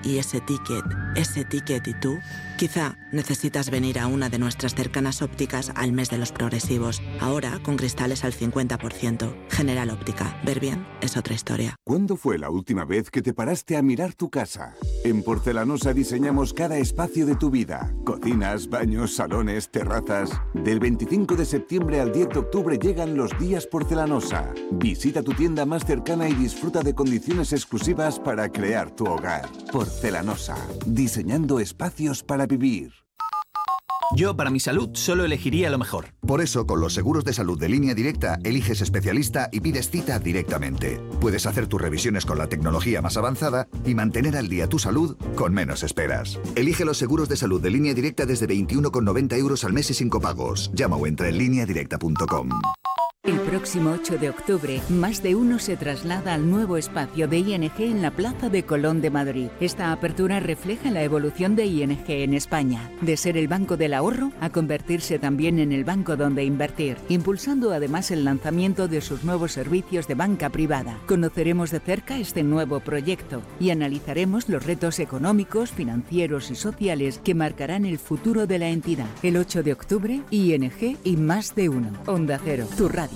y ese ticket y tú, quizá necesitas venir a una de nuestras cercanas ópticas al mes de los progresivos. Ahora con cristales al 50%. General Óptica. Ver bien es otra historia. ¿Cuándo fue la última vez que te paraste a mirar tu casa? En Porcelanosa diseñamos cada espacio de tu vida. Cocinas, baños, salones, terrazas. Del 25 de septiembre al 10 de octubre llegan los días Porcelanosa. Visita tu tienda más cercana y disfruta de condiciones exclusivas para crear tu hogar. Porcelanosa. Diseñando espacios para vivir. Yo, para mi salud, solo elegiría lo mejor. Por eso, con los seguros de salud de Línea Directa, eliges especialista y pides cita directamente. Puedes hacer tus revisiones con la tecnología más avanzada y mantener al día tu salud con menos esperas. Elige los seguros de salud de Línea Directa desde 21,90 € al mes y sin copagos. Llama o entra en lineadirecta.com. El próximo 8 de octubre, más de uno se traslada al nuevo espacio de ING en la Plaza de Colón de Madrid. Esta apertura refleja la evolución de ING en España, de ser el banco del ahorro a convertirse también en el banco donde invertir, impulsando además el lanzamiento de sus nuevos servicios de banca privada. Conoceremos de cerca este nuevo proyecto y analizaremos los retos económicos, financieros y sociales que marcarán el futuro de la entidad. El 8 de octubre, ING y más de uno. Onda Cero, tu radio.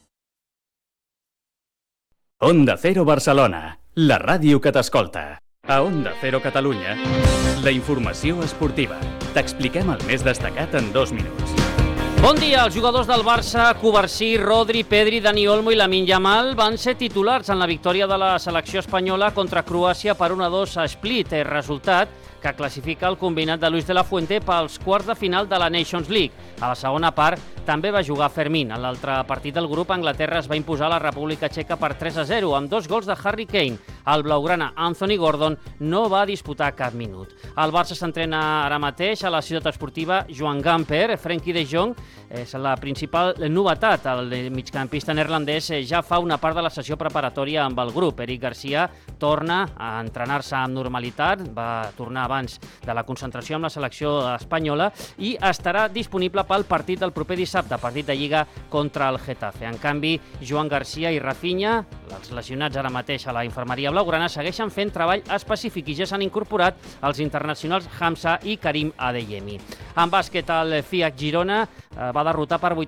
Onda Cero Barcelona, la ràdio que t'escolta. A Onda Cero Catalunya, la informació esportiva. T'expliquem el més destacat en 2 minuts. Bon dia, els jugadors del Barça, Cubarsí, Rodri, Pedri, Dani Olmo i Lamine Yamal van ser titulars en la victòria de la selecció espanyola contra Croàcia per 1-2 a Split, resultat que classifica el combinat de Luis de la Fuente pels quarts de final de la Nations League. A la segona part també va jugar Fermín. En l'altre partit del grup, Anglaterra es va imposar a la República Txeca per 3-0, amb 2 gols de Harry Kane. El blaugrana Anthony Gordon no va disputar cap minut. El Barça s'entrena ara mateix a la ciutat esportiva Joan Gamper. Frenkie de Jong és la principal novetat. El migcampista neerlandès ja fa una part de la sessió preparatòria amb el grup. Eric Garcia torna a entrenar-se amb normalitat, va tornar abans de la concentració amb la selecció espanyola i estarà disponible pel partit del proper dissabte, partit de Lliga contra el Getafe. En canvi, Joan Garcia i Rafinha, els lesionats ara mateix a la infermeria blaugrana, segueixen fent treball específic i ja s'han incorporat els internacionals Hamza i Karim Adeyemi. En bàsquet, el FIAC Girona va derrotar per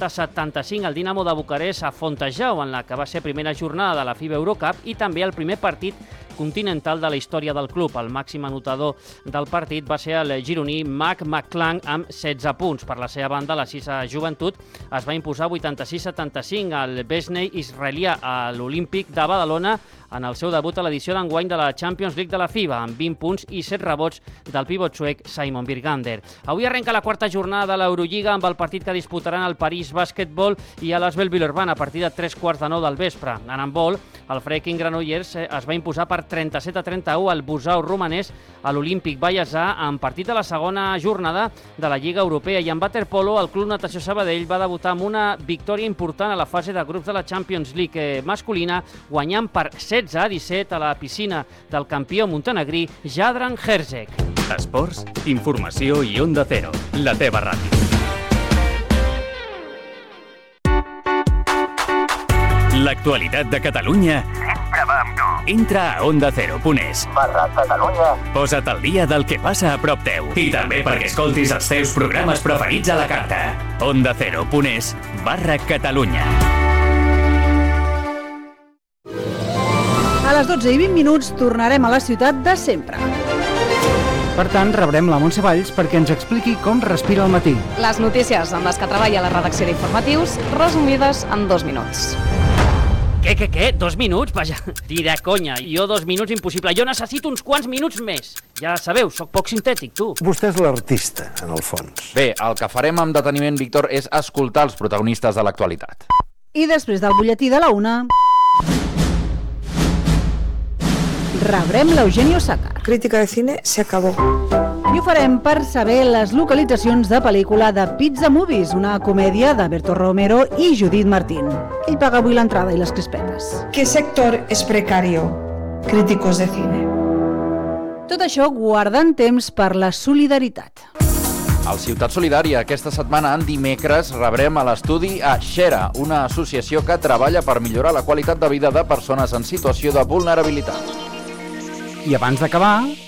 87-75 el Dinamo de Bucarest a Fontejau, en la que va ser primera jornada de la FIBA Eurocup i també el primer partit continental de la història del club. El màxim anotador del partit va ser el gironí Mac McClung amb 16 punts. Per la seva banda, la Sisa Joventut es va imposar 86-75 al Besney israelià a l'Olímpic de Badalona en el seu debut a l'edició d'enguany de la Champions League de la FIBA, amb 20 punts i 7 rebots del pivot suec Simon Birgander. Avui arrenca la quarta jornada de l'Eurolliga amb el partit que disputaran el París Bàsquetbol i l'Asvel Villeurbanne a partir de 3:15 del vespre. En handbol, el Freaking Granollers es va imposar per 37-31 al Busau romanès a l'Olímpic Vallèsà en partit de la segona jornada de la Lliga Europea. I en waterpolo, el Club Natació Sabadell va debutar amb una victòria important a la fase de grups de la Champions League masculina, guanyant per 16-17 a la piscina del campió montenegrí Jadran Herzeg. Esports, informació i Onda Cero, la teva ràdio. L'actualitat de Catalunya sempre va amb tu. Entra a ondacero.es/Catalunya. Posa't al dia del que passa a prop teu. I també perquè escoltis els teus programes preferits a la carta. ondacero.es/Catalunya. A les 12:20 tornarem a la ciutat de sempre. Per tant, rebrem la Montse Valls perquè ens expliqui com respira el matí. Les notícies amb les que treballa la redacció d'informatius, resumides en 2 minuts. Què? 2 minuts? Vaja, tira conya. Jo 2 minuts impossible. Jo necessito uns quants minuts més. Ja sabeu, sóc poc sintètic, tu. Vostè és l'artista, en el fons. Bé, el que farem amb deteniment, Víctor, és escoltar els protagonistes de l'actualitat. I després del butlletí de la 1... rebrem l'Eugenio Osaka. Crítica de cine se acabó. I ho farem per saber les localitzacions de pel·lícula de Pizza Movies, una comèdia de Berto Romero i Judith Martín. Ell paga avui l'entrada i les crispetes. ¿Qué sector es precario? Críticos de cine. Tot això guardant temps per la solidaritat. Al Ciutat Solidària, aquesta setmana, en dimecres, rebrem a l'estudi a Xera, una associació que treballa per millorar la qualitat de vida de persones en situació de vulnerabilitat. I abans d'acabar,